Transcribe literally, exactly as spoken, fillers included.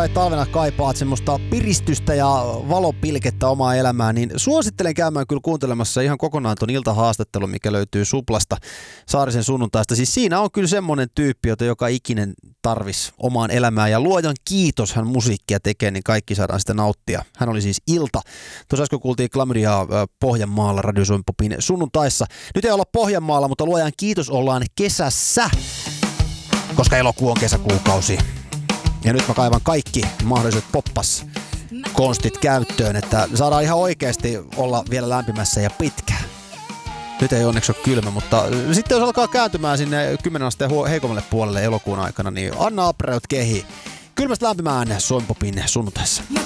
tai talvena kaipaat semmoista piristystä ja valopilkettä omaa elämään, niin suosittelen käymään kyllä kuuntelemassa ihan kokonaan ton iltahaastattelun, mikä löytyy Suplasta Saarisen sunnuntaista. Siis siinä on kyllä semmoinen tyyppi, jota joka ikinen tarvis omaan elämään, ja luojan kiitos hän musiikkia tekee, niin kaikki saadaan sitä nauttia. Hän oli siis Ilta. Tuossa äsken kuultiin Klamydiaa Pohjanmaalla Radio Suomi Popin sunnuntaissa. Nyt ei olla Pohjanmaalla, mutta luojan kiitos ollaan kesässä, koska elokuu on kesäkuukausi. Ja nyt mä kaivan kaikki mahdolliset poppas-konstit käyttöön, että saadaan ihan oikeasti olla vielä lämpimässä ja pitkään. Nyt ei onneksi ole kylmä, mutta sitten jos alkaa kääntymään sinne kymmenen asteen heikommalle puolelle elokuun aikana, niin anna apreut kehi. Kylmästä lämpimään Suomi Popin sunnuntaissa.